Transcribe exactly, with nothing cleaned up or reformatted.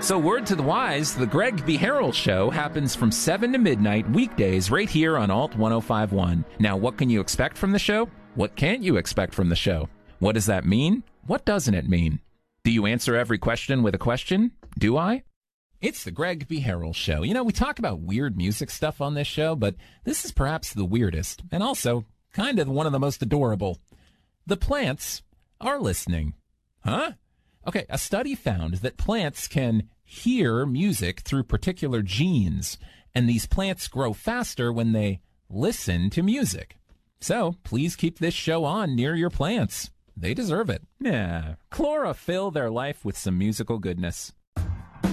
So word to the wise, the Greg B. Harrell Show happens from seven to midnight weekdays right here on Alt ten fifty-one. Now, what can you expect from the show? What can't you expect from the show? What does that mean? What doesn't it mean? Do you answer every question with a question? Do I? It's the Greg B. Harrell Show. You know, we talk about weird music stuff on this show, but this is perhaps the weirdest, and also kind of one of the most adorable. The plants are listening. Huh? Okay, a study found that plants can hear music through particular genes, and these plants grow faster when they listen to music. So please keep this show on near your plants. They deserve it. Yeah, chlorophyll their life with some musical goodness.